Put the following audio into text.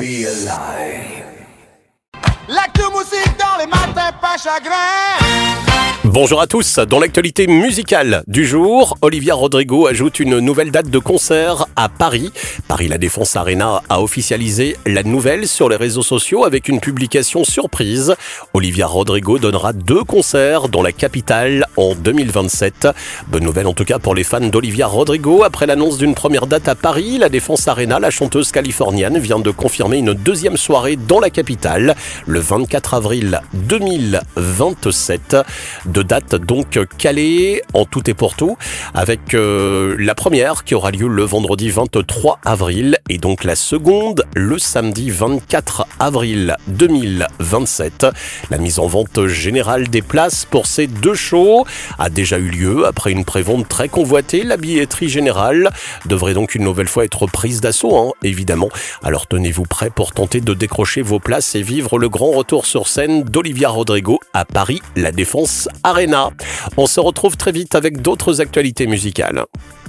be alive. L'actu musique dans les matins pas chagrin. Bonjour à tous, dans l'actualité musicale du jour, Olivia Rodrigo ajoute une nouvelle date de concert à Paris. Paris La Défense Arena a officialisé la nouvelle sur les réseaux sociaux avec une publication surprise. Olivia Rodrigo donnera 2 concerts dans la capitale en 2027. Bonne nouvelle en tout cas pour les fans d'Olivia Rodrigo. Après l'annonce d'une première date à Paris, La Défense Arena, la chanteuse californienne vient de confirmer une deuxième soirée dans la capitale, le 24 avril 2027. 2 dates donc calées en tout et pour tout, avec la première qui aura lieu le vendredi 23 avril et donc la seconde le samedi 24 avril 2027. La mise en vente générale des places pour ces 2 shows a déjà eu lieu après une prévente très convoitée. La billetterie générale devrait donc une nouvelle fois être prise d'assaut, évidemment. Alors tenez-vous prêts pour tenter de décrocher vos places et vivre le grand retour sur scène d'Olivia Rodrigo à Paris La Défense Arena. On se retrouve très vite avec d'autres actualités musicales.